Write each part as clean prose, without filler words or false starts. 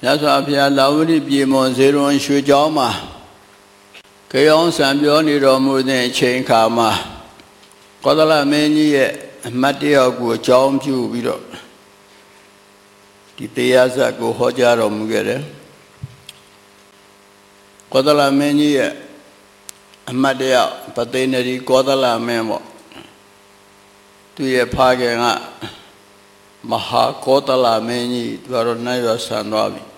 မြတ်စွာဘုရားလာဝတိပြည်မွန်ဇေရွန်ရွှေကျောင်းမှာကြောင်းစံပြောနေတော်မူတဲ့အချိန်ခါမှာကောသလမင်းကြီးရဲ့အမတ်တယောက်ကိုအကြောင်းပြုပြီးတော့ဒီတရားစကိုဟောကြားတော်မူခဲ့တယ်ကောသလမင်းကြီးရဲ့အမတ်တယောက်ပသိနေရီကောသလမင်းပေါ့သူရဲ့ဖခင်ကမဟာကောသလမင်းကြီးသူကတော့နတ်ရွာဆန်သွားပြီ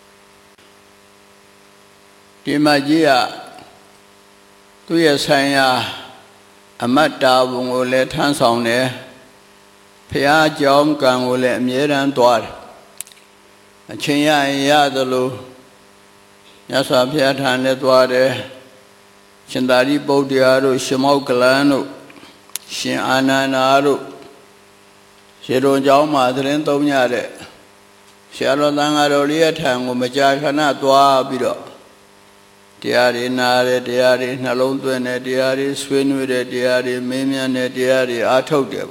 ဒီမကြီးကသူရဲ့ဆိုင်ရာအမတ်တာဝန်ကိုလည်းထမ်းဆောင်တယ်ဖះကြောင်းကံကိုလည်းအမြဲတမ်းသွားတယ်အချိန်ရရင်ရသလိုမြတ်စွာဘုရားထံလည်းသွားတယ်ရှင်သာရိပုတ္တရာတို့ရှင်မောက္ကလန်တို့ရှင်အာနန္ဒာတို့ရေတော်ကျောင်းမှာသတင်းသုံးရတဲ့ဆရာတော်သံဃာတော်လေးရဲ့ထံကိုမကြာခဏသွားပြီးတော့တရားတွေနားတယ်တရားတွေနှလုံးသွင်းတယ်တရားတွေဆွေးနွေးတယ်တရားတွေမေးမြန်းတယ်တရားတွေအားထုတ်တယ်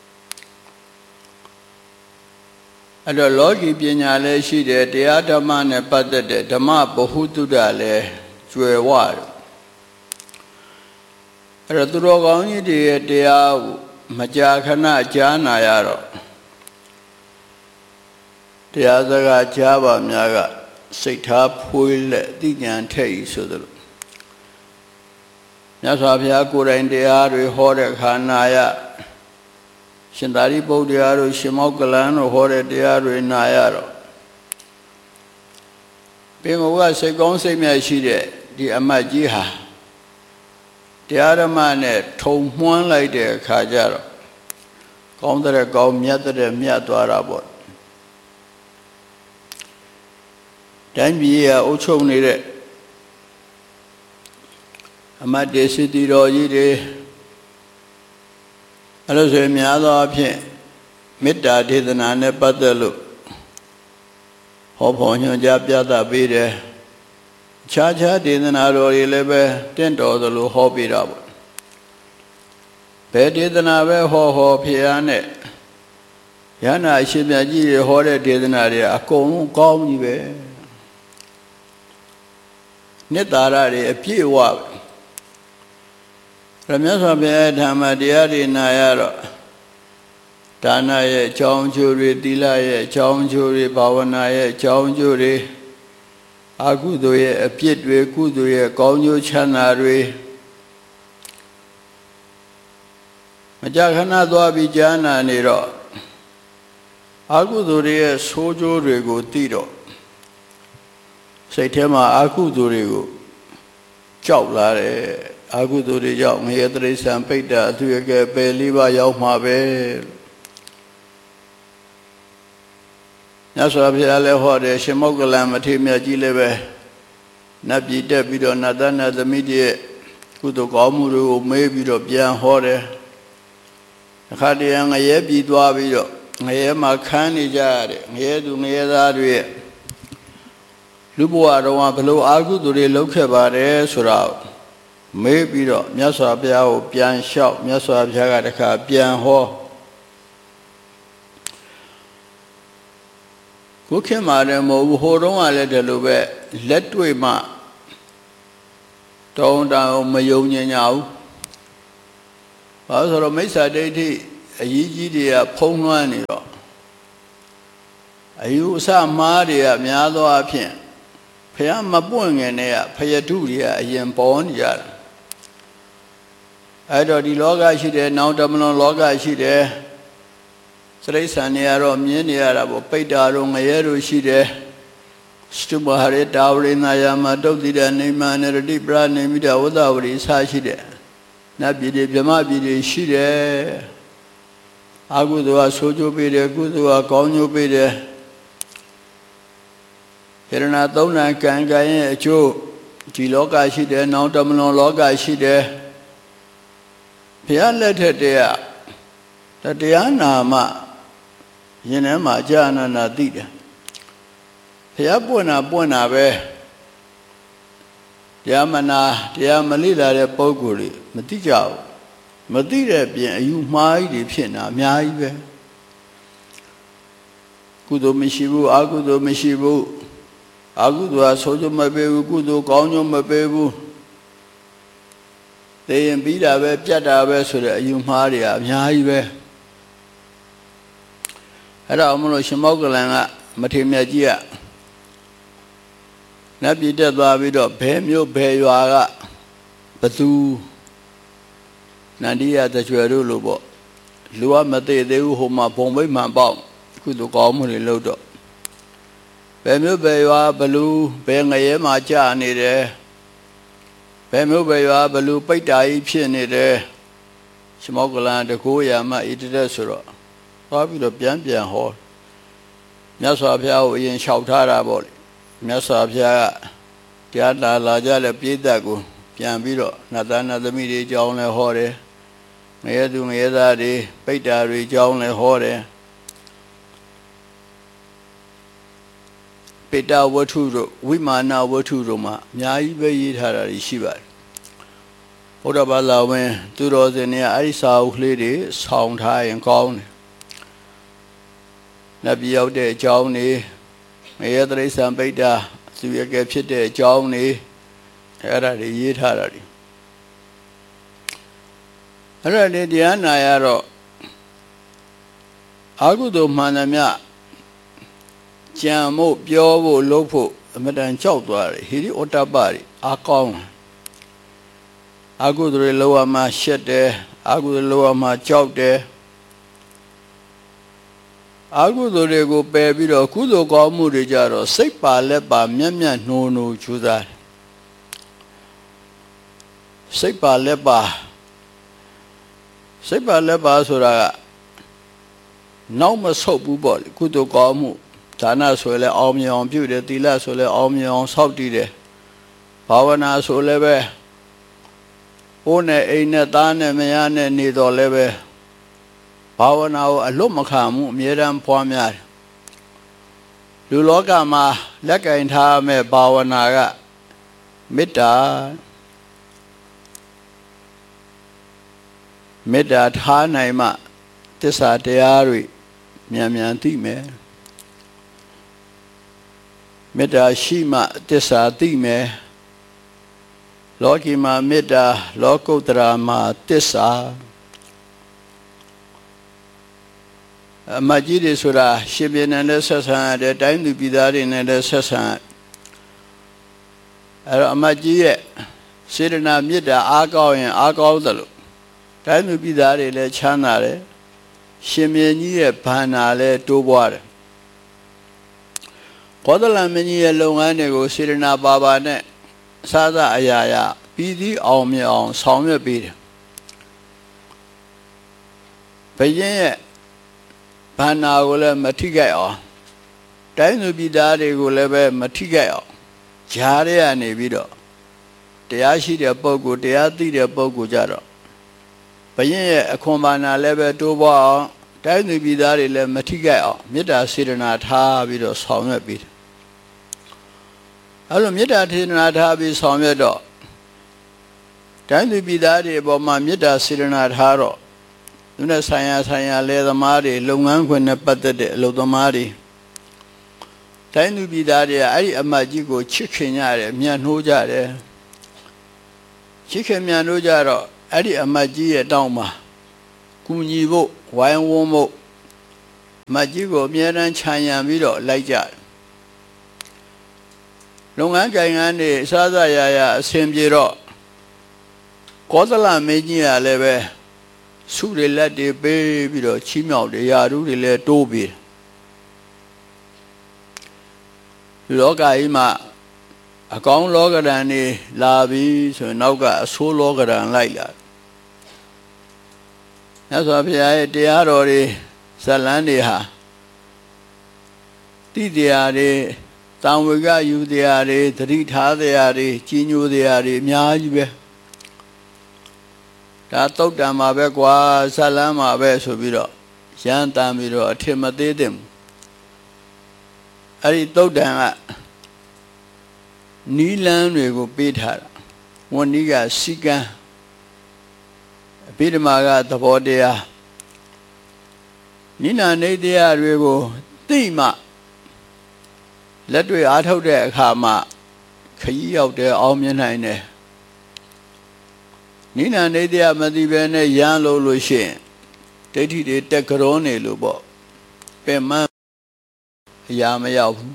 အဲ့တော့လောကီပညာလည်းရှိတယ်တရားဓမ္မနဲ့ပတ်သက်တဲ့ဓမ္မဗဟုသုတလည်းကျွယ်ဝတယ်အဲ့တော့သူတော်ကောင်းကြီးတွေရဲ့တရားကိုမကြာခဏကြားနာရတော့တရားစကားကြားပါများကစိတ်ထားဖွေးလက်အသိဉာဏ်ထက်ဤဆိုသလိုမြတ်စွာဘုရားကိုယ်တိုင်တရားတွေဟောတဲ့အခါနာရရှင်သာရိပုတ္တရာတို့ရှင်မောက္ကလန်တို့ဟောတဲ့တရားတွေနာရတော့ပင်ကိုယ်ကစိတ်ကောင်းစိတ်မြတ်ရှိတဲ့ဒီအမတ်ကြီးဟာတရားဓမ္မနဲ့ထုံမွှန်းလိုက်တဲ့အခါကျတော့ကောင်းတဲ့ကောင်းမြတ်တဲ့မြတ်သွားတာပေါ့တိုင်းပြည်ကအုပ်ချုပ်နေတဲ့အမတ်တေစီတီတော်ကြီးတွေအဲ့လိုဆိုရင်များသောအားဖြင့်မေတ္တာဒေသနာနဲ့ပတ်သက်လို့ဟောဖို့ညွှန်ကြားပြသပေးတယ်ခြားခြားဒေသနာတော်တွေလည်းပဲတင့်တော်သလိုဟောပေးတာပေါ့ဘယ်ဒေသနာပဲဟောဖျားနဲ့ရဟန္တာအရှင်မြတ်ကြီးတွေဟောတဲ့ဒေသနာတွေအကုန်လုံးကောင်းကြီးပဲနှစ်သာရတွေအပြည့်အဝပဲမြတ်စွာဘုရားဓမ္မတရားတွေနာရတော့ဒါနရဲ့အကြောင်းအကျိုးတွေသီလရဲ့အကြောင်းအကျိုးတွေဘာဝနာရဲ့အကြောင်းအကျိုးတွေအကုသိုလ်ရဲ့အပြစ်တွေကုသိုလ်ရဲ့ကောင်းကျိုးချမ်းသာတွေမကြာခဏသွားပြီးကြားနာနေတော့အကုသိုလ်ရဲ့ဆိုးကျိုးတွေကိုသိတော့စိတ်ထဲမှာအကုသိုလ်တွေကိုကြောက်လာတယ်အကုသိုလ်တွေကြောင့်ငရေတရိစ္ဆာန်ပိဋ္ဌအသူရကဲပယ်လေးပါးရောက်မှာပဲမြတ်စွာဘုရားလည်းဟောတယ်ရှင်မောက္ကလန်မထေရမြတ်ကြီးလည်းပဲနတ်ပြည်တက်ပြီးတော့နတ်သားနတ်သမီးတွေရဲ့ကုသိုလ်ကောင်းမှုတွေကိုမေးပြီးတော့ပြန်ဟောတယ်အခါတည်းငရဲပြည်သွားပြီးတော့ငရဲမှာခန်းနေကြရတယ်ငရဲသူငရဲသားတွေရဲ့လူဘဝတော်ကဘလို့အာဟုသူတွေလောက်ခဲ့ပါတယ်ဆိုတာမေးပြီးတော့မြတ်စွာဘုရားကိုပြန်လျှောက်မြတ်စွာဘုရားကတခါပြန်ဟောကိုခင်မာတယ်မဟုတ်ဘူးဟိုတုန်းကလည်းဒီလိုပဲလက်တွေ့မှတောင်းတမယုံညင်ညာဘူးဘာလို့ဆိုတော့မိစ္ဆာဒိဋ္ဌိအကြီးကြီးတွေကဖုံးလွှမ်းနေတော့အယူအဆမှားတွေကများသောအားဖြင့်ဖះမပွင့်ငင်တဲ့ဖယထုတွေကအရင်ပေါ်နေကြတယ်အဲ့တော့ဒီလောကရှိတယ်နောက်တမလွန်လောကရှိတယ်စရိစ္ဆာန်တွေကတော့မြင်နေရတာပေါ့ပိဋ္ဌာတို့ငရဲတို့ရှိတယ်စတုမဟရေတာဝရိနာယမတုတ်တိရနေမနရတိပရနေမိတဝဒဝရိစာရှိတယ်နတ်ပြည်တွေဗြဟ္မပြည်တွေရှိတယ်အကုသိုလ်ကဆိုးကျိုးပေးတယ်ကုသိုလ်ကကောင်းကျိုးပေးတယ်ယရဏသုံးဏကံကံရဲ့အကျိုးဒီလောကရှိတယ်နောက်တမလွန်လောကရှိတယ်ဘုရားလက်ထက်တည်းကတရားနာမှရင်ထဲမှာအကျအနန္ဒသိတယ်ဘုရားပွင့်တာပဲတရားမနာတရားမလိလာတဲ့ပုဂ္ဂိုလ်တွေမသိကြဘူးမသိတဲ့ပြင်အယူမှားကြီးတွေဖြစ်နေတာအများကြီးပဲကုသိုလ်မရှိဘူးအကုသိုလ်မရှိဘူးအာကုသိုလ်ဆိုးကျမပေးဘူးကုသိုလ်ကောင်းကျိုးမပေးဘူးသိရင်ပြီးတာပဲပြတ်တာပဲဆိုတဲ့အယူမှားတွေအများကြီးပဲအဲ့ဒါမလို့ရှင်မောကလန်ကမထေရမြတ်ကြီးကနတ်ပြည်တက်သွားပြီးတော့ဘယ်မြို့ဘယ်ရွာကဘသူနန္ဒီယတကြွယ်တို့လို့ပေါ့လူကမသိသေးဘူးဟိုမှာဘုံမိတ်မှန်ပေါ့ကုသိုလ်ကောင်းမှုတွေလုပ်တော့ဘယ်မြို့ဘယ်ရွာဘလူဘယ်ငရဲမှာကြာနေတယ်ဘယ်မြို့ဘယ်ရွာဘလူပိတ်တာကြီးဖြစ်နေတယ်ရှင်မောကလန်တကိုးရမဣတတဲ့ဆိုတော့သွားပြီးတော့ပြန်ဟောမြတ်စွာဘုရားကိုအရင်လျှောက်ထားတာပေါ့လေမြတ်စွာဘုရားကတရားလာကြတဲ့ပြိဿကိုပြန်ပြီးတော့နတ်သားနတ်သမီးတွေအကြောင်းလည်းဟောတယ်ငရဲသူငရဲသားတွေပိတ်တာတွေအကြောင်းလည်းဟောတယ်ပိတ္တဝတ္ထုတို့ဝိမာနဝတ္ထုတို့မှာအများကြီးပဲရေးထားတာရှိပါတယ်ဘုရားဘာသာဝင်သူတော်စင်တွေအဲ့ဒီစာအုပ်လေးတွေဆောင်းထားရင်ကောင်းတယ်နတ်ပြည်ရောက်တဲ့အကြောင်းတွေငရဲတိရစ္ဆာန်ပိတ္တသူရကဲဖြစ်တဲ့အကြောင်းတွေအဲ့ဒါတွေရေးထားတာတွေအဲ့ဒါလေတရားနာရတော့အာဟုသောမှန်သမျှကြံမို့ပြောဖို့လုပ်ဖို့အမတန်ကြောက်သွားတယ်ဟိရိဩတ္တပတွေအာကောင်းအာဟုသောတွေလောကမှာရှက်တယ်အာဟုသောလောကမှာကြောက်တယ်အာဟုသောတွေကိုပယ်ပြီးတော့ကုသိုလ်ကောင်းမှုတွေကြတော့စိတ်ပါလက်ပါမျက်နှိုးကြိုးစားတယ်စိတ်ပါလက်ပါဆိုတာကနောက်မဆုတ်ဘူးပေါ့လေကုသိုလ်ကောင်းမှုဒါနဆိုလည်းအောင်မြင်အောင်ပြုတယ်သီလဆိုလည်းအောင်မြင်အောင်ဆောက်တည်တယ်ဘာဝနာဆိုလည်းပဲဘိုးနဲ့အိမ်နဲ့သားနဲ့မယားနဲ့နေတော်လည်းပဲဘာဝနာကိုအလွတ်မခံမှုအမြဲတမ်းပွားများတယ်လူလောကမှာလက်ကင်ထားမဲ့ဘာဝနာကမေတ္တာထားနိုင်မှသစ္စာတရားတွေမြန်သိမယ်မေတ္တာရှိမှသစ္စာသိမယ်လောကီမှာမေတ္တာလောကုတ္တရာမှာသစ္စာအမကြီးတွေဆိုတာရှင်ပြန်နဲ့ဆက်ဆံရတယ်တိုင်းသူပြည်သားတွေနဲ့လည်းဆက်ဆံအဲ့တော့အမကြီးရဲ့စေတနာမေတ္တာအားကောင်းရင်အားကောင်းသလိုတိုင်းသူပြည်သားတွေလည်းချမ်းသာတယ်ရှင်ပြန်ကြီးရဲ့ဘာနာလည်းတိုးပွားတယ်ကောသလမင်းကြီးရဲ့လုပ်ငန်းတွေကိုစေတနာပါနဲ့စားအရာပြီးသည့်အောင်မြင်အောင်ဆောင်ရွက်ပေးတယ်ဘုရင်ရဲ့ဘာနာကိုလည်းမထိခိုက်အောင်တိုင်းသူပြည်သားတွေကိုလည်းပဲမထိခိုက်အောင်ဂျားရဲကနေပြီးတော့တရားရှိတဲ့ပုဂ္ဂိုလ်တရားသိတဲ့ပုဂ္ဂိုလ်ကြတော့ဘုရင်ရဲ့အခွန်ဘာနာလည်းပဲတိုးပွားအောင်တိုင်းသူပြည်သားတွေလည်းမထိခိုက်အောင်မေတ္တာစေတနာထားပြီးတော့ဆောင်ရွက်ပေးတယ်အဲ့လိုမေတ္တာစေတနာထားပြီးဆောင်ရွက်တော့တိုင်းသူပြည်သားတွေအပေါ်မှာမေတ္တာစေတနာထားတော့သူနဲ့ဆိုင်ရာလယ်သမားတွေလုပ်ငန်းခွင်နဲ့ပတ်သက်တဲ့အလုပ်သမားတွေတိုင်းသူပြည်သားတွေကအဲ့ဒီအမတ်ကြီးကိုချစ်ခင်ကြတယ်မြတ်နှိုးကြတယ်ချစ်ခင်မြတ်နှိုးကြတော့အဲ့ဒီအမတ်ကြီးရဲ့တောင်းမှာကူညီဖို့ဝိုင်းဝန်းဖို့အမတ်ကြီးကိုအမြဲတမ်းခြံရံပြီးတော့လိုက်ကြတယ်လုပ်ငန်းကိုင်ငန်းတွေစားရအဆင်ပြေတော့ကောသလမင်းကြီးကလည်းပဲဆုတွေလက်တွေပေးပြီးတော့ချီးမြှောက်တယ်ယာရုတွေလည်းတိုးပြီးဒီလောကကြီးမှာအကောင်းလောကဓာတ်တွေလာပြီးဆိုရင်နောက်ကအဆိုးလောကဓာတ်လိုက်လာမြတ်စွာဘုရားရဲ့တရားတော်တွေဇတ်လန်းတွေဟာတိတရားတွေတံဝေကယူတရားတွေသတိထားတရားတွေကြီးညိုတရားတွေအများကြီးပဲဒါတုတ်တံမှာပဲကွာဇတ်လန်းမှာပဲဆိုပြီးတော့ရမ်းတမ်းပြီးတော့အထင်မသေးသင့်ဘူးအဲ့ဒီတုတ်တံကနီးလန်းတွေကိုပေးထားတာဝဏ္ဏီကစီကံအဘိဓမ္မာကသဘောတရားနိနာနေတရားတွေကိုသိမှလက်တွေ့အားထုတ်တဲ့အခါမှာခရီးရောက်တယ်အောင်မြင်နိုင်တယ်နိနာနေတရားမသိပဲနဲ့ရန်လို့ရှိရင်ဒိဋ္ဌိတွေတက်ကြုံနေလို့ပေါ့ပင်မအရာမရောက်ဘူး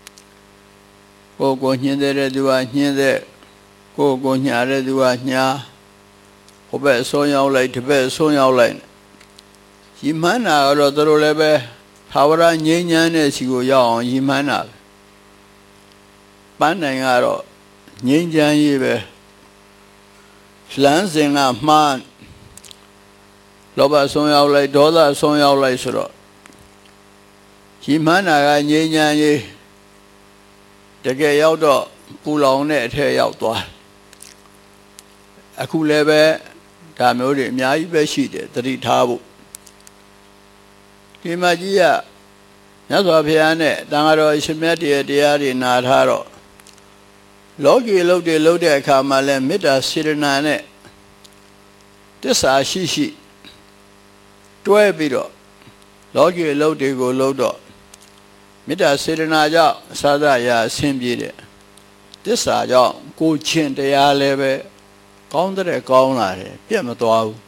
ကိုညှင်းတဲ့သူကညှင်းတဲ့ကိုညာတဲ့သူကညာဟိုဘက်ဆုံးရောက်လိုက်ဒီဘက်ဆုံးရောက်လိုက်ရီမှန်းတာတော့သူတို့လည်းပဲသာဝရငြိမ်းချမ်းတဲ့စီကိုရောက်အောင်ရီမှန်းတာပန်းနိုင်ကတော့ငြိမ်းချမ်းရေးပဲလမ်းစဉ်ကမှားလောဘဆုံးရောက်လိုက်ဒေါသဆုံးရောက်လိုက်ဆိုတော့ရီမှန်းတာကငြိမ်းချမ်းရေးတကယ်ရောက်တော့ပူလောင်တဲ့အထက်ရောက်သွားအခုလည်းပဲဒါမျိုးတွေအများကြီးပဲရှိတယ်သတိထားဖို့ဒီမှာကြီးကမြတ်စွာဘုရားနဲ့တန်ဃာတော်အရှင်မြတ်တရားတွေနာထားတော့လောကီလုပ်တဲ့အခါမှာလည်းမေတ္တာစေတနာနဲ့တစ္ဆာရှိတွဲပြီးတော့လောကီလုပ်တွေကိုလုပ်တော့မေတ္တာစေတနာကြောင့်သာသရာအဆင်ပြေတယ်တစ္ဆာကြောင့်ကိုချင်းတရားလည်းပဲကောင်းတဲ့ကောင်းလာတယ်ပြတ်မသွားဘူး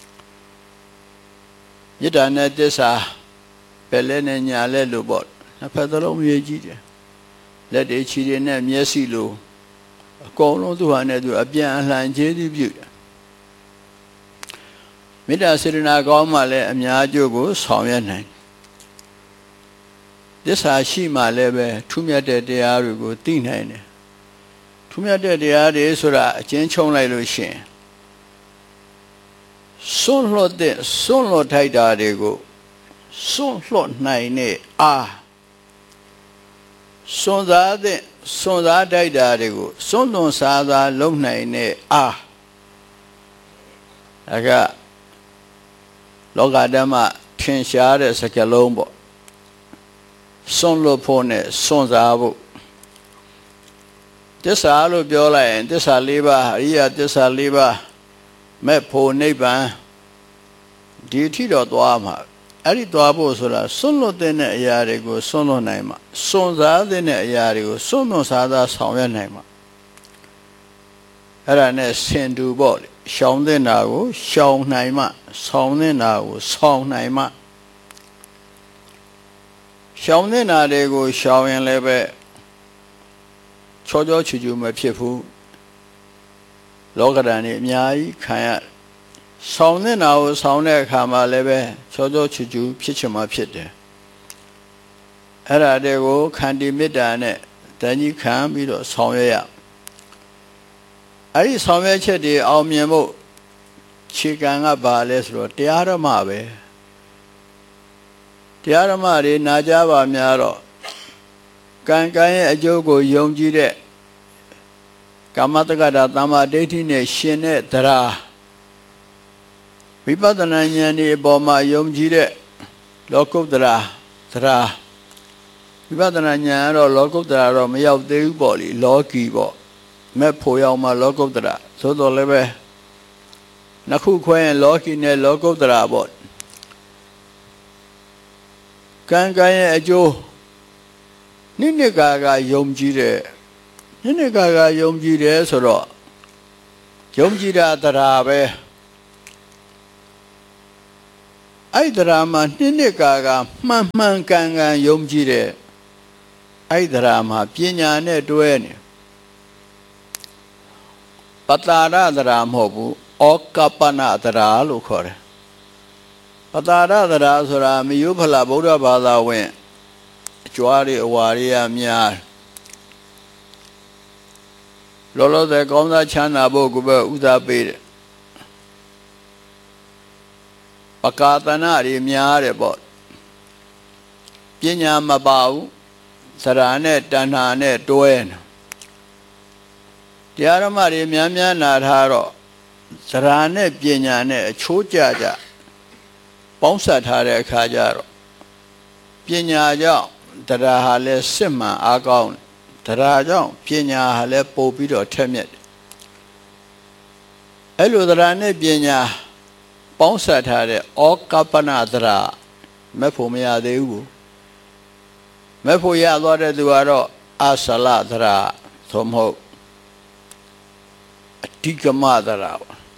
မေတ္တာနဲ့တစ္ဆာပဲလဲနဲ့ညာလဲလို့ပေါ့နှစ်ဖက်သလုံးရေးကြည့်တယ်လက်တွေခြေတွေနဲ့မျက်စိလိုအကုန်လုံးသူဟာနဲ့သူအပြန်အလှန်ခြေသည်ပြုတယ်မေတ္တာစေတနာကောင်းမှလည်းအများကျိုးကိုဆောင်ရွက်နိုင်သစ္စာရှိမှလည်းပဲထူးမြတ်တဲ့တရားတွေကိုသိနိုင်တယ်ထူးမြတ်တဲ့တရားတွေဆိုတာအကျဉ်းချုံလိုက်လို့ရှိရင်စွန့်လွတ်ထိုက်တာတွေကိုစွန့်လွတ်နိုင်တဲ့အားစွန့်စားထိုက်တာတွေကိုစွန့်လွန်စားသားလုပ်နိုင်တဲ့အားကလောကဓမ္မထင်ရှားတဲ့စကားလုံးပေါ့စွန့်လွတ်ဖို့နဲ့စွန့်စားဖို့သစ္စာလို့ပြောလိုက်ရင်သစ္စာ၄ပါးအရိယသစ္စာ၄ပါးမဲ့ဖို့နိဗ္ဗာန်ဒီထိတော့သွားမှာအဲ့ဒီသွားဖို့ဆိုတာစွန့်လွတ်တဲ့အရာတွေကိုစွန့်လွတ်နိုင်မှာစွန့်စားတဲ့အရာတွေကိုစွန့်လွတ်စားသားဆောင်ရွက်နိုင်မှာအဲ့ဒါနဲ့ဆင်တူပေါ့လေရှောင်တဲ့နာကိုရှောင်နိုင်မှဆောင်တဲ့နာကိုဆောင်နိုင်မှရှောင်တဲ့နာတွေကိုရှောင်ရင်လည်းပဲချောချူမဖြစ်ဘူးလောကဓာတ်နေအများကြီးခံရဆောင်တဲ့နာကိုဆောင်တဲ့အခါမှာလည်းပဲချောချူဖြစ်ချင်မှဖြစ်တယ်အဲ့ဒါတွေကိုခန္တီမေတ္တာနဲ့တန်ကြီးခံပြီးတော့ဆောင်ရွက်ရအဲ့ဒီဆောင်ရွက်ချက်တွေအောင်မြင်ဖို့ခြေကံကဘာလဲဆိုတော့တရားဓမ္မပဲတရားဓမ္မတွေနာကြပါများတော့ကံရဲ့အကျိုးကိုယုံကြည်တဲ့ကာမတက္ကတာသမ္မာဒိဋ္ဌိနဲ့ရှင်တဲ့တရားဝိပဿနာဉာဏ်ဒီအပေါ်မှာယုံကြည်တဲ့လောကုတ္တရာတရားဝိပဿနာဉာဏ်ကတော့လောကုတ္တရာတော့မရောက်သေးဘူးပေါ့လေလောကီပေါ့မဲ့ဖို့ရောက်မှလောကုတ္တရာသို့တော်လည်းပဲနှစ်ခုခွဲရင်လောကီနဲ့လောကုတ္တရာပေါ့ကံရဲ့အကျိုးနိကာကယုံကြည်တယ်နိကာကယုံကြည်တယ်ဆိုတော့ယုံကြည်တာတရားပဲအဲ့တရားမှာနိကာကမှန်ကန်ယုံကြည်တယ်အဲ့တရားမှာပညာနဲ့တွဲနေပတာရတရားမဟုတ်ဘူးဩကပ္ပနတရားလို့ခေါ်တယ်ပတာရတရားဆိုတာမယုဖလာဗုဒ္ဓဘာသာဝင်အကြွားတွေအဝါတွေကများလောလောဆယ်ကောင်းစားချမ်းသာဖို့ကိုပဲဥစားပေးတယ်ပကာသနာတွေများတယ်ပေါ့ပညာမပါဘူးသရနဲ့တဏှာနဲ့တွဲနေတရားဓမ္မတွေများနာထားတော့သရနဲ့ပညာနဲ့အချိုးကျပေါင်းစပ်ထားတဲ့အခါကျတော့ပညာကြောင့်တရားဟာလည်းစစ်မှန်အားကောင်းတရားကြောင့်ပညာဟာလည်းပို့ပြီးတော့ထက်မြက်တယ်အဲ့လိုတရားနဲ့ပညာပေါင်းစပ်ထားတဲ့ဩကပ္ပနတရားမဲ့ဖို့မရသေးဘူးမဲ့ဖို့ရသွားတဲ့သူကတော့အာဆလသရသို့မဟုတ်အဓိကမသရ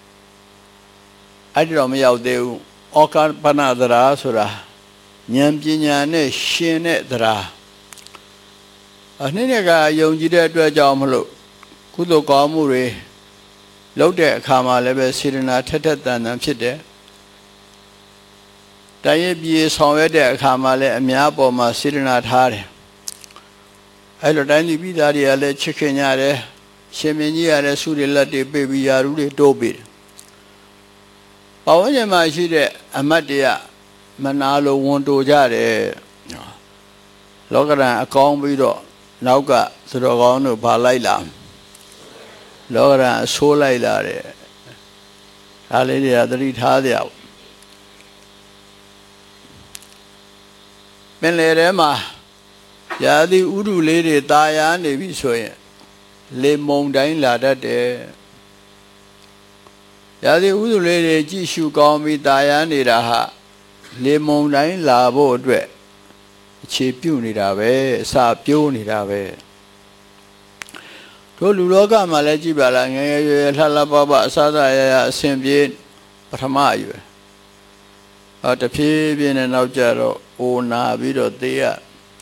အဲ့ဒီတော့မရောက်သေးဘူးဩကာပနသရဆိုတာဉာဏ်ပညာနဲ့ရှင်တဲ့သရအနည်းနဲ့ကယုံကြည်တဲ့အတွက်ကြောင့်မလို့ကုသိုလ်ကောင်းမှုတွေလုပ်တဲ့အခါမှာလည်းပဲစေတနာထက်ထက်တန်တန်ဖြစ်တယ်။တိုင်းရပြည်ဆောင်ရွက်တဲ့အခါမှာလည်းအများပေါ်မှာစေတနာထားတယ်။အဲ့လိုတိုင်းပြည်သားတွေကလည်းချစ်ခင်ကြတယ်။ရှင်မင်းကြီးကလည်းဆုတွေလက်တွေပေးပြီးယာရုတွေတိုးပေးတယ်။ပဝန်းကျင်မှာရှိတဲ့အမတ်တွေကမနာလိုဝန်တိုကြတယ်။လောကရန်အကောင်းပြီးတော့နောက်ကသူတော်ကောင်းတို့ဗာလိုက်လာလောကရန်အဆိုးလိုက်လာတယ်ဒါလေးတွေကသတိထားကြအောင်ပင်လေထဲမှာရာသီဥတုလေးတွေตายာနေပြီဆိုရင်လေမုန်တိုင်းလာတတ်တယ်ရာသီဥတုလေးတွေကြည့်ရှုကောင်းပြီးตายာနေတာဟာလေမုန်တိုင်းလာဖို့အတွက်အခြေပြုနေတာပဲအစာပြိုးနေတာပဲတို့လူလောကမှာလည်းကြည့်ပါလားငယ်ငယ်ရွယ်ရွယ်လှလှပပအစားအရအစဉ်ပြေပထမအရွယ်တဖြည်းဖြည်းနဲ့နောက်ကြတော့အိုနာပြီးတော့သေရ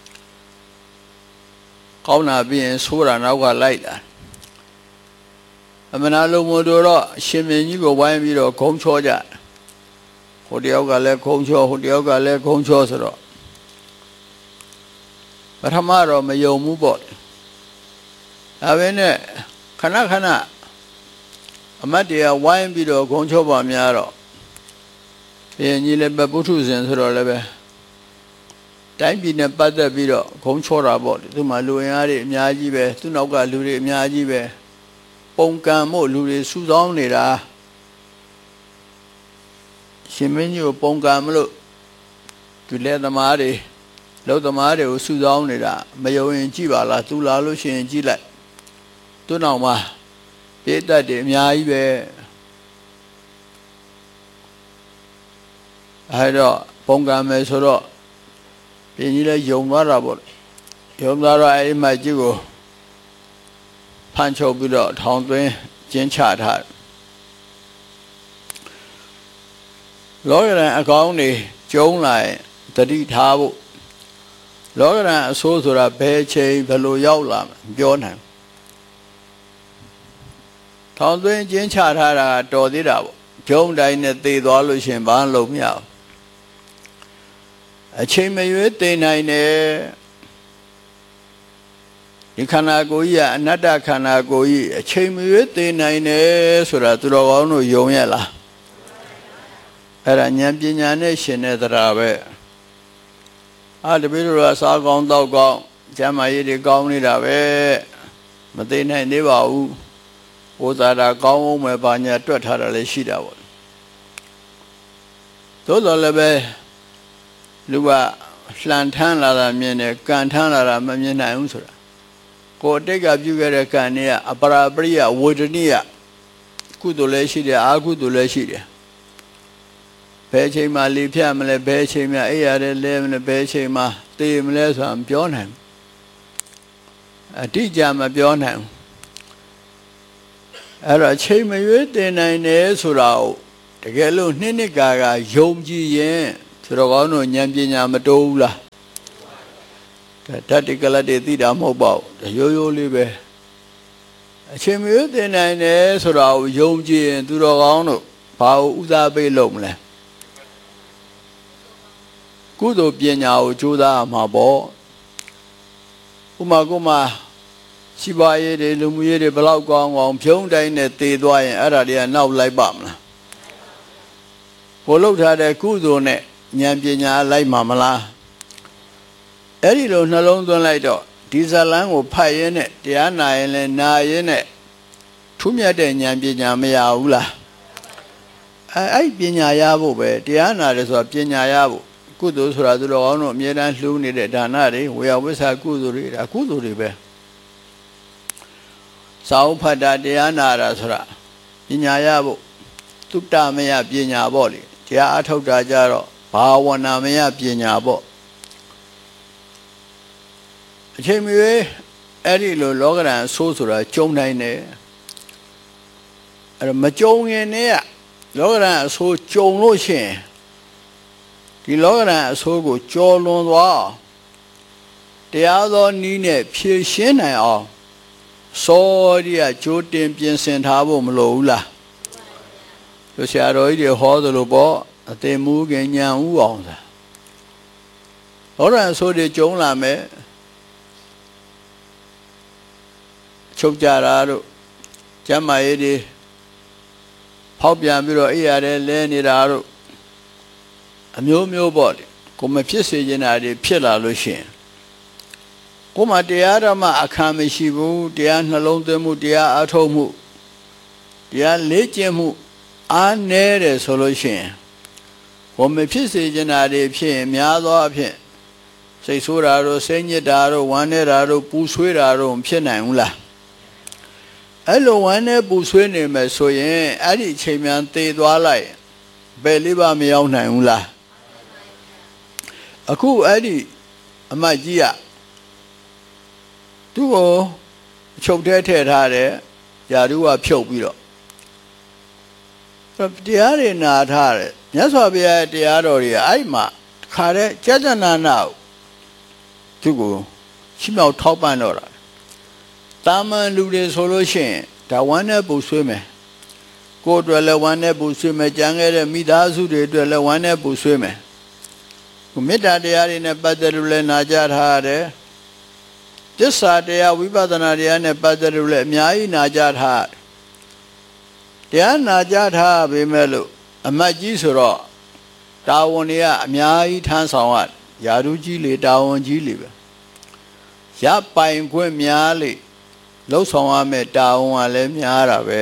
ကောင်းနာပြီးရင်ဆိုးတာနောက်ကလိုက်တာအမနာလုံးမတို့တော့ရှင်မင်းကြီးကိုဝိုင်းပြီးတော့ခုံချောကြဟိုတယောက်ကလည်းခုံချောဟိုတယောက်ကလည်းခုံချောဆိုတော့ပထမတော့မယုံဘူးပေါ့ဒါပဲနဲ့ခဏခဏအမတ်တရားဝိုင်းပြီးတော့ဂုံချောပါများတော့ဘုရင်ကြီးလည်းပုထုဇဉ်ဆိုတော့လည်းပဲတိုင်းပြည်နဲ့ပတ်သက်ပြီးတော့ဂုံချောတာပေါ့သူမှလူရင်အားတွေအများကြီးပဲသူ့နောက်ကလူတွေအများကြီးပဲပုံကံမို့လူတွေစုဆောင်းနေတာရှင်မင်းကြီးကိုပုံကံမလို့သူလက်သမားတွေလောက်သမားတွေကိုစုဆောင်းနေတာမယုံရင်ကြည့်ပါလားသူလာလို့ရှိရင်ကြည့်လိုက်သူ့နောက်မှာပြည့်တတ်တယ်အများကြီးပဲအဲ့တော့ပုံကံမယ်ဆိုတော့ပြည်ကြီးလည်းယုံသွားတာပေါ့ယုံသွားတော့အဲ့မှကြီးကိုဖန်ချုပ်ပြီးတော့ထောင်သွင်းကျင်းချထားလောကရန်အကောင်းတွေကျုံးလာရင်တတိထားဖို့လောကရန်အဆိုးဆိုတာဘယ်ချိန်ဘယ်လိုရောက်လာမပြောနိုင်ထောင်သွင်းကျင်းချထားတာတော်သေးတာပေါ့ဂျုံတိုင်းနဲ့သေသွားလို့ရှင်ဘာလို့မရဘူးအချိန်မရွေးသေနိုင်တယ်ဒီခန္ဓာကိုယ်ကြီးကအနတ္တခန္ဓာကိုယ်ကြီးအချိန်မရွေးသေနိုင်တယ်ဆိုတာသူတော်ကောင်းတို့ယုံရလားအဲ့ဒါဉာဏ်ပညာနဲ့ရှင်တဲ့တရားပဲတပည့်တို့ကစားကောင်းတောက်ကောင်းကျမ်းမာရေးတွေကောင်းနေတာပဲမသိနိုင်သေးပါဘူးဘုရားတာကောင်းအောင်ပဲဘာညာတွက်ထားတာလည်းရှိတာပေါ့သို့တော်လည်းပဲလူကလှန်ထမ်းလာတာမြင်တယ်ကန်ထမ်းလာတာမမြင်နိုင်ဘူးဆိုတာကိုယ်အတိတ်ကပြုခဲ့တဲ့ကံတွေကအပရာပရိယဝေဒနိယကုသိုလ်လည်းရှိတယ်အာကုသိုလ်လည်းရှိတယ်ဘယ်ချိန်မှလေဖြတ်မလဲဘယ်ချိန်မှအိပ်ရတယ်လဲမလဲဘယ်ချိန်မှသေမလဲဆိုတာမပြောနိုင်ဘူးအတိအကျမပြောနိုင်ဘူးအဲ့တော့ချိန်မရွေးတင်နိုင်တယ်ဆိုတာကိုတကယ်လို့နှစ်ကာယုံကြည်ရင်သူတော်ကောင်းတို့ဉာဏ်ပညာမတိုးဘူးလားဓာတ်တိကလတ်တွေသိတာမဟုတ်ပါဘူးရိုးရိုးလေးပဲအချိန်မရွေးတင်နိုင်တယ်ဆိုတာကိုယုံကြည်ရင်သူတော်ကောင်းတို့ဘာကိုဥစားပေးလို့မလဲကုသိုလ်ပညာကိုကြိုးစားမှာပေါ့ဥမာကိုမှရှိပါရေးတွေလူမှုရေးတွေဘလောက်ကောင်းအောင်ဖြုံးတိုင်းနဲ့တည်သွားရင်အဲ့ဒါတွေကနောက်လိုက်ပါမလားကိုလှုပ်ထားတဲ့ကုသိုလ်နဲ့ဉာဏ်ပညာလိုက်မှာမလားအဲ့ဒီလိုနှလုံးသွင်းလိုက်တော့ဒီဇလန်းကိုဖတ်ရင်းနဲ့တရားနာရင်လည်းနာရင်းနဲ့ထူးမြတ်တဲ့ဉာဏ်ပညာမရဘူးလားအဲ့ပညာရဖို့ပဲတရားနာတယ်ဆိုတာပညာရဖို့ကုသိုလ်ဆိုတာသူတော်ကောင်းတို့အမြဲတမ်းလှူနေတဲ့ဒါနတွေဝေယဝိဆာကုသိုလ်တွေဒါကုသိုလ်တွေပဲစာဥဖတ်တာတရားနာတာဆိုတာပညာရဖို့သုတ္တမယပညာပေါ့လေတရားအထုတ်တာကြတော့ဘာဝနာမယပညာပေါ့အချိန်မရွေးအဲ့ဒီလိုလောကဓာတ်အဆိုးဆိုတာကျုံနိုင်တယ်အဲ့မကျုံရင်နဲ့လောကဓာတ်အဆိုးကျုံလို့ရှိရင်ဒီလောကဓာတ်အဆိုးကိုကြော်လွန်သွားတရားသောနည်းနဲ့ဖြည့်ရှင်းနိုင်အောင်စောရီကကြိုးတင်ပြင်ဆင်ထားဖို့မလိုဘူးလားသူဆရာတော်ကြီးတွေဟောသလိုပေါ့အသိမူခင်ညံဥအောင်သာလောကဓာတ်အဆိုးတွေကျုံလာမယ်ချုပ်ကြတာတို့ကျမ်းမာရေးတွေဖောက်ပြန်ပြီးတော့အိယာတဲ့လဲနေတာတို့အမျိုးမျိုးပေါ့ကိုမဖြစ်စေချင်တာတွေဖြစ်လာလို့ရှိရင်ကိုမတရားဓမ္မအခါမရှိဘူးတရားနှလုံးသွင်းမှုတရားအထုတ်မှုတရားလေ့ကျင့်မှုအားနည်းတယ်ဆိုလို့ရှိရင်ကိုမဖြစ်စေချင်တာတွေဖြစ်ရင်များသောအားဖြင့်စိတ်ဆိုးတာတို့စိတ်ညစ်တာတို့ဝမ်းနေတာတို့ပူဆွေးတာတို့ဖြစ်နိုင်ဘူးလားအဲ့လိုဝမ်းနေပူဆွေးနေမယ်ဆိုရင်အဲ့ဒီအချိန်မှသေသွားလိုက်ဘယ်လေးပါမရောက်နိုင်ဘူးလားအခုအဲ့ဒီအမတ်ကြီးကသူ့ကိုအချုပ်ထဲထည့်ထားတယ်ယာတုကဖြုတ်ပြီးတော့တရားတွေနာထားတယ်မြတ်စွာဘုရားရဲ့တရားတော်တွေကအဲ့မှာခါတဲ့ကျက်ကျနာနာသူ့ကိုချီးမြှောက်ထောက်ပံ့တော့တာတာမန်လူတွေဆိုလို့ရှိရင်ဒါဝမ်းနဲ့ပူဆွေးမယ်ကိုယ်အတွက်လည်းဝမ်းနဲ့ပူဆွေးမယ်ကြံခဲ့တဲ့မိသားစုတွေအတွက်လည်းဝမ်းနဲ့ပူဆွေးမယ်မေတ္တာတရားတွေနဲ့ပတ်သက်လို့လည်းနာကြားထားရတယ်သစ္စာတရားဝိပဿနာတရားနဲ့ပတ်သက်လို့လည်းအများကြီးနာကြားထားတရားနာကြားထားပေမဲ့လို့အမတ်ကြီးဆိုတော့တာဝန်တွေကအများကြီးထမ်းဆောင်ရယာရုကြီးလေတာဝန်ကြီးလေပဲရပိုင်ခွင့်များလေလှုပ်ဆောင်ရမယ်တာဝန်ကလည်းများတာပဲ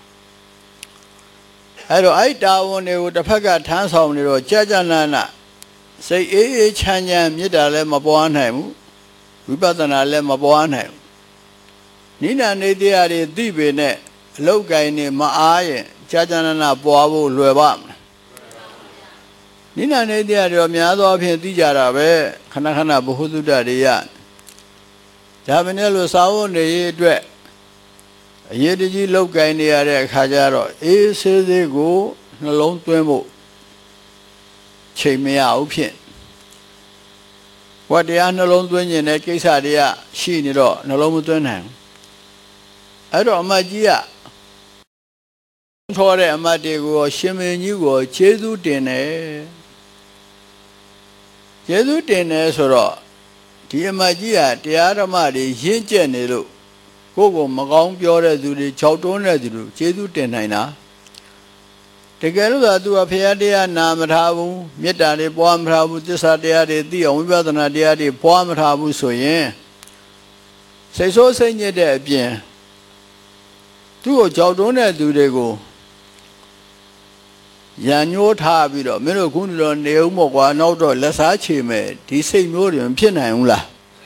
အဲ့တော့အဲ့တာဝန်တွေကိုတစ်ဖက်ကထမ်းဆောင်နေတော့ကြာကြာနာနာစိတ်အေးအေးချမ်းချမ်းမေတ္တာလည်းမပွားနိုင်ဘူးဝိပဿနာလည်းမပွားနိုင်ဘူးနိဒာနေတရားတွေသိပေနဲ့အလုတ်ကိုင်းနေမအားရင်ကြာကြာနာနာပွားဖို့လွယ်ပါမလားနိဒာနေတရားတွေများသောအားဖြင့်သိကြတာပဲခဏခဏဘ ഹു သုတ္တတွေရဒါမနဲ့လို့စာဝတ်နေရေးအတွက်အရေးတကြီးလောက်ကိုင်းနေရတဲ့အခါကျတော့အေးဆေးဆေးကိုနှလုံးသွင်းဖို့ချိန်မရဘူးဖြစ်ဘာတရားနှလုံးသွင်းခြင်းနဲ့ကိစ္စတွေကရှိနေတော့နှလုံးမသွင်းနိုင်ဘူးအဲ့တော့အမတ်ကြီးကထောတဲ့အမတ်တွေကိုရှင်မင်းကြီးကိုကျေးဇူးတင်တယ်ကျေးဇူးတင်တယ်ဆိုတော့ဒီအမတ်ကြီးကတရားဓမ္မတွေရင့်ကျက်နေလို့ကိုယ့်ကိုမကောင်းပြောတဲ့သူတွေခြောက်တွန်းတဲ့သူတွေကျေးဇူးတင်နိုင်တာတကယ်လို့သာသူကဖရာတရားနာမထားဘူးမေတ္တာတွေပွားမထားဘူးသစ္စာတရားတွေသိအောင်ဝိပဿနာတရားတွေပွားမထားဘူးဆိုရင်စိတ်ဆိုးစိတ်ညစ်တဲ့အပြင်သူ့ကိုခြောက်တွန်းတဲ့သူတွေကိုရန်ညှိုးထားပြီးတော့မင်းတို့ခုတော့နေဦးမို့ကွာနောက်တော့လက်စားချေမယ်ဒီစိတ်မျိုးတွေမဖြစ်နိုင်ဘူးလား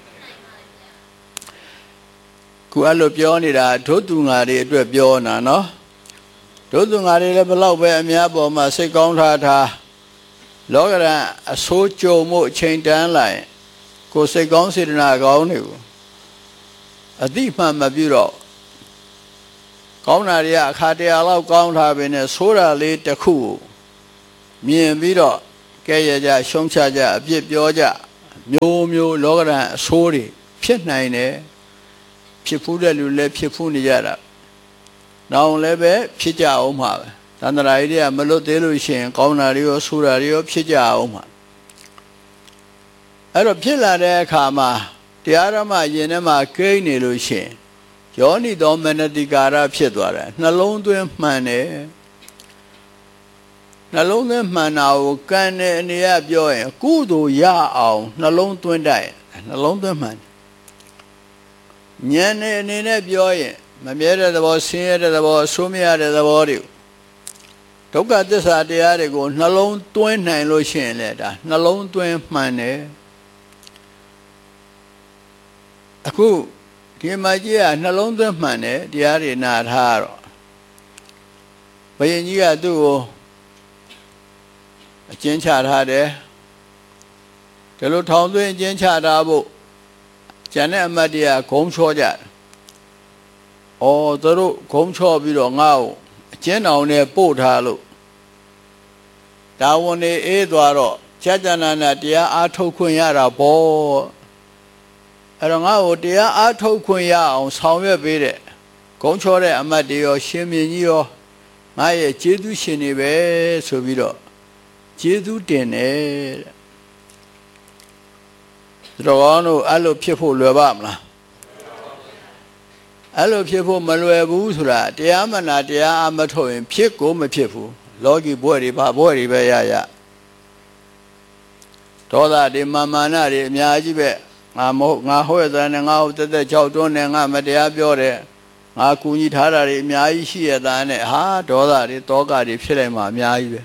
ခုအဲ့လိုပြောနေတာဒုသူငါတွေအတွက်ပြောနာနော်ဒုသူငါတွေလည်းဘလောက်ပဲအများပေါ်မှာစိတ်ကောင်းထားလောကရန်အဆိုးကြုံမှုအချိန်တန်းလိုက်ကိုစိတ်ကောင်းစေတနာကောင်းတွေကိုအတိမှန်မပြုတော့ကောင်းတာတွေကအခါတရာလောက်ကောင်းထားပေနဲ့ဆိုးတာလေးတစ်ခုမြင်ပြီးတော့ကဲရကြရှုံးချကြအပြစ်ပြောကြမျိုးမျိုးလောကရန်အဆိုးတွေဖြစ်နိုင်တယ်ဖြစ်ဖူးတဲ့လူလည်းဖြစ်ဖူးနေကြတာနောင်လည်းပဲဖြစ်ကြအောင်မှာပဲသန္တရာကြီးတွေကမလွတ်သေးလို့ရှိရင်ကောင်းတာတွေရောဆိုးတာတွေရောဖြစ်ကြအောင်မှာအဲ့တော့ဖြစ်လာတဲ့အခါမှာတရားဓမ္မယင်ထဲမှာကိန်းနေလို့ရှိရင်ယောနိသောမနတိကာရဖြစ်သွားတယ်နှလုံးသွင်းမှန်တယ်နှလုံးသွင်းမှန်တာကိုကံတဲ့အနေနဲ့ပြောရင်ကုသိုလ်ရအောင်နှလုံးသွင်းတတ်နှလုံးသွင်းမှန်ဉာဏ်နဲ့အနေနဲ့ပြောရင်မမြဲတဲ့သဘောဆင်းရဲတဲ့သဘောဆိုးမရတဲ့သဘောတွေဒုက္ခသစ္စာတရားတွေကိုနှလုံးသွင်းနိုင်လို့ရှိရင်လည်းဒါနှလုံးသွင်းမှန်တယ်အခုဒီမကြီးကနှလုံးသွင်းမှန်တယ်တရားတွေနာထားတော့ဘုရင်ကြီးကသူ့ကိုအကျဉ်းချထားတယ်ဒီလိုထောင်သွင်းအကျဉ်းချထားဖို့ကျန်တဲ့အမတ်တွေကဂုံချောကြသူတို့ဂုံချောပြီးတော့ငါ့ကိုအကျဉ်းအောင်နဲ့ပို့ထားလို့ဒါဝန်နေအေးသွားတော့ကြာကြာနာနာတရားအားထုတ်ခွင့်ရတာပေါ့အဲ့တော့ငါ့ကိုတရားအားထုတ်ခွင့်ရအောင်ဆောင်ရွက်ပေးတဲ့ဂုံချောတဲ့အမတ်တွေရောရှင်မြင်းကြီးရောငါရဲ့ကျေးဇူးရှင်တွေပဲဆိုပြီးတော့ကျေးဇူးတင်တယ်တဲ့တော်ကောင်းတို့အဲ့လိုဖြစ်ဖို့လွယ်ပါမလားအဲ့လိုဖြစ်ဖို့မလွယ်ဘူးဆိုတာတရားမနာတရားအမထုတ်ရင်ဖြစ်ကိုမဖြစ်ဘူးလောကီဘွဲ့တွေဘာဘွဲ့တွေပဲရဒေါသတွေမာနတွေအများကြီးပဲငါဟိုရတဲ့နဲ့ငါ့ကိုတက်တက်ကြောက်တွန်းနေငါမတရားပြောတယ်ငါကူညီထားတာတွေအများကြီးရှိရတဲ့နဲ့ဟာဒေါသတွေတောကတွေဖြစ်လိုက်မှအများကြီးပဲ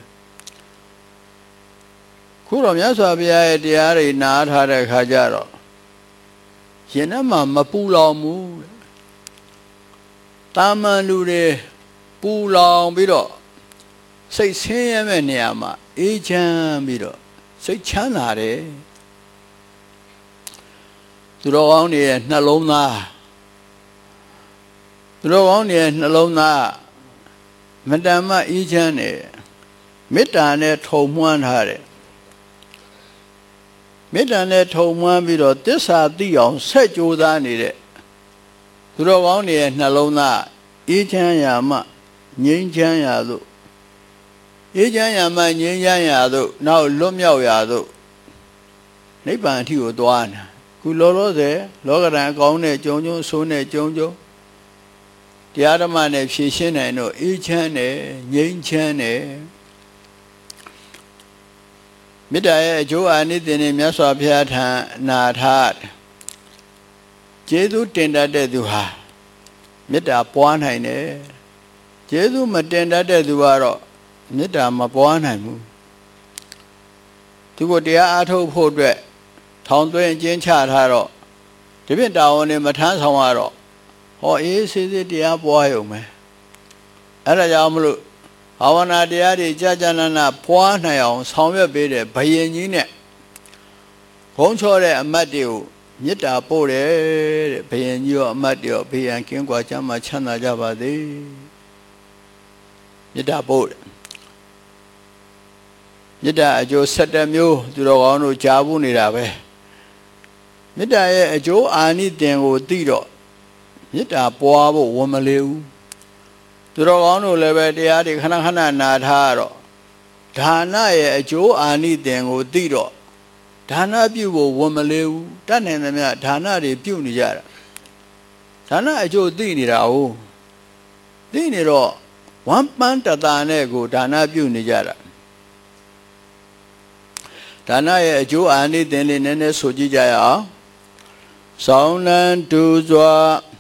ခုတော့မြတ်စွာဘုရားရဲ့တရားတွေနားထားတဲ့အခါကျတော့ရင်ထဲမှာမပူလောင်ဘူးတာမန်လူတွေပူလောင်ပြီးတော့စိတ်ဆင်းရဲမဲ့နေရာမှာအေးချမ်းပြီးတော့စိတ်ချမ်းသာတယ်သူတော်ကောင်းတွေရဲ့နှလုံးသားသူတော်ကောင်းတွေရဲ့နှလုံးသားမတန်မှအေးချမ်းတယ်မေတ္တာနဲ့ထုံမွှမ်းထားတယ်မေတ္တာနဲ့ထုံမွှမ်းပြီးတော့သစ္စာသိအောင်ဆက်ကြိုးစားနေတဲ့သူတော်ကောင်းတွေရဲ့နှလုံးသားအေးချမ်းရာမှငြိမ်းချမ်းရာသို့အေးချမ်းရာမှငြိမ်းချမ်းရာသို့နောက်လွတ်မြောက်ရာသို့နိဗ္ဗာန်အထိကိုသွားနေတာခုလောလောဆယ်လောကဓာတ်အကောင်းနဲ့ကြုံကြုံဆိုးနဲ့ကြုံကြုံတရားဓမ္မနဲ့ဖြည့်ရှင်းနိုင်တော့အေးချမ်းတယ်ငြိမ်းချမ်းတယ်မေတ္တာရဲ့အကျိုးအာနိသင်တွေမြတ်စွာဘုရားထံနာထားကျေးဇူးတင်တတ်တဲ့သူဟာမေတ္တာပွားနိုင်တယ်ကျေးဇူးမတင်တတ်တဲ့သူကတော့မေတ္တာမပွားနိုင်ဘူးသူကိုတရားအားထုတ်ဖို့အတွက်ထောင်သွင်းကျင်းချထားတော့ဒီပြတာဝန်နဲ့မထမ်းဆောင်ရတော့အေးစေးစေးတရားပွားရုံပဲအဲ့ဒါကြောင့်မလို့ဘာဝနာတရားတွေကြာနာပွားနိုင်အောင်ဆောင်ရွက်ပေးတဲ့ဘယင်ကြီးနဲ့ဘုံချောတဲ့အမတ်တွေကိုမေတ္တာပို့တယ်တဲ့ဘယင်ကြီးရောအမတ်တွေရောဘေးရန်ကင်းကွာချမ်းသာချမ်းသာကြပါစေမေတ္တာပို့တယ်မေတ္တာအကျိုး17မျိုးသူတော်ကောင်းတို့ကြားဘူးနေတာပဲမေတ္တာရဲ့အကျိုးအာနိသင်ကိုသိတော့မေတ္တာပွားဖို့ဝန်မလေးဘူးသူတော်ကောင်းတို့လည်းပဲတရားတွေခဏခဏနာထားတော့ဒါနရဲ့အကျိုးအာနိသင်ကိုသိတော့ဒါနပြုဖို့ဝန်မလေးဘူးတတ်နိုင်သမျှဒါနတွေပြုနေကြတာဒါနအကျိုးသိနေတာဟုတ်သိနေတော့ဝမ်းပန်းတတာနဲ့ကိုဒါနပြုနေကြတာဒါနရဲ့အကျိုးအာနိသင်လေးနည်းနည်းဆိုကြည့်ကြရအောင်ဆောင်းလန်းတူစွာ